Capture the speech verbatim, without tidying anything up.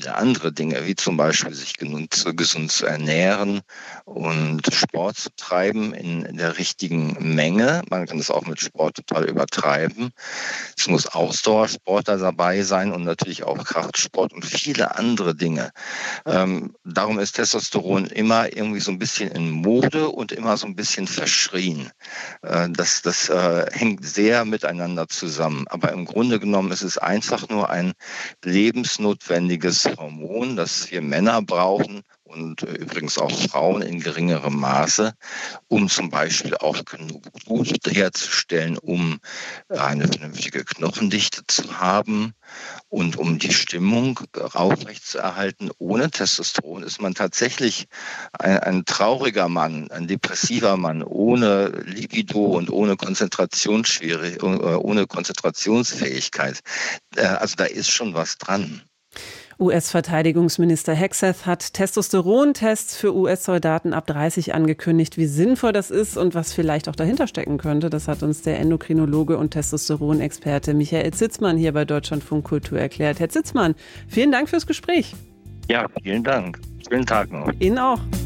viele andere Dinge, wie zum Beispiel sich gesund zu ernähren und Sport zu treiben in der richtigen Menge. Man kann es auch mit Sport total übertreiben. Es muss Ausdauersport dabei sein und natürlich auch Kraftsport und viele andere Dinge. Ähm, darum ist Testosteron immer irgendwie so ein bisschen in Mode und immer so ein bisschen verschrien. Äh, das das äh, hängt sehr miteinander zusammen. Aber im Grunde genommen ist es einfach nur ein lebensnotwendiges Hormon, das wir Männer brauchen und äh, übrigens auch Frauen in geringerem Maße, um zum Beispiel auch genug Blut herzustellen, um eine vernünftige Knochendichte zu haben und um die Stimmung aufrechtzuerhalten. Ohne Testosteron ist man tatsächlich ein, ein trauriger Mann, ein depressiver Mann, ohne Libido und ohne Konzentrationsschwierigkeit, ohne Konzentrationsfähigkeit. Also da ist schon was dran. U S-Verteidigungsminister Hegseth hat Testosterontests für U S-Soldaten ab dreißig angekündigt. Wie sinnvoll das ist und was vielleicht auch dahinter stecken könnte, das hat uns der Endokrinologe und Testosteronexperte Michael Zitzmann hier bei Deutschlandfunk Kultur erklärt. Herr Zitzmann, vielen Dank fürs Gespräch. Ja, vielen Dank. Schönen Tag noch. Ihnen auch.